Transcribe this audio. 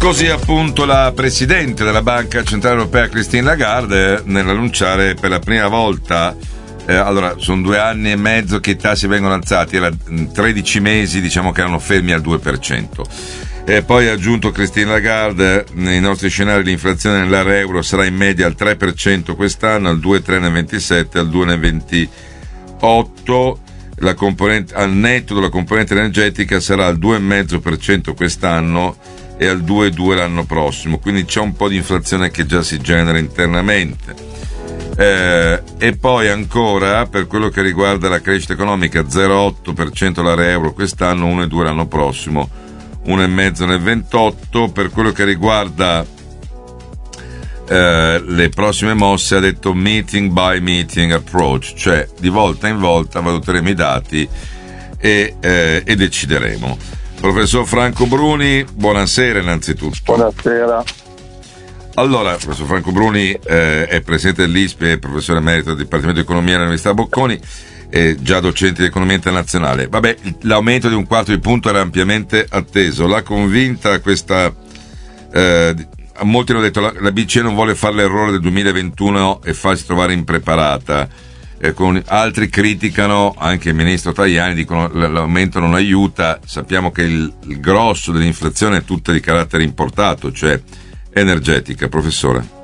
Così appunto la Presidente della Banca Centrale Europea Christine Lagarde nell'annunciare per la prima volta allora sono 2 anni e mezzo che i tassi vengono alzati, era 13 mesi diciamo che erano fermi al 2%. E poi ha aggiunto Christine Lagarde: nei nostri scenari l'inflazione nell'area euro sarà in media al 3% quest'anno, al 2,3 nel 27, al 2 nel 28. La componente, al netto della componente energetica, sarà al 2,5% quest'anno e al 2,2 l'anno prossimo, quindi c'è un po' di inflazione che già si genera internamente. E poi ancora per quello che riguarda la crescita economica, 0,8% l'area euro quest'anno, 1,2 l'anno prossimo, 1,5 nel 28. Per quello che riguarda le prossime mosse ha detto meeting by meeting approach, cioè di volta in volta valuteremo i dati e decideremo. Professor Franco Bruni, buonasera innanzitutto. Buonasera. Allora, professor Franco Bruni è presidente dell'ISPE e professore emerito del Dipartimento di Economia all'Università Bocconi, già docente di economia internazionale. Vabbè, l'aumento di 1/4 punto era ampiamente atteso. L'ha convinta questa... molti hanno detto la BCE non vuole fare l'errore del 2021 e farsi trovare impreparata. Altri criticano, anche il ministro Tajani, dicono l'aumento non aiuta. Sappiamo che il grosso dell'inflazione è tutta di carattere importato, cioè energetica. Professore.